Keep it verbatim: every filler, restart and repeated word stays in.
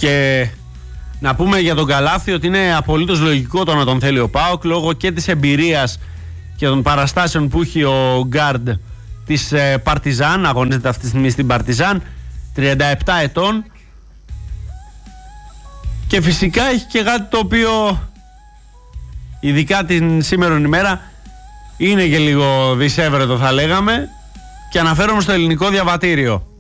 Και να πούμε για τον Καλάθι ότι είναι απολύτως λογικό το να τον θέλει ο ΠΑΟΚ λόγω και της εμπειρίας και των παραστάσεων που έχει ο γκάρντ της Παρτιζάν, αγωνίζεται αυτή τη στιγμή στην Παρτιζάν, τριάντα επτά ετών, και φυσικά έχει και κάτι το οποίο ειδικά την σήμερον ημέρα είναι και λίγο δυσέβρετο θα λέγαμε, και αναφέρομαι στο ελληνικό διαβατήριο.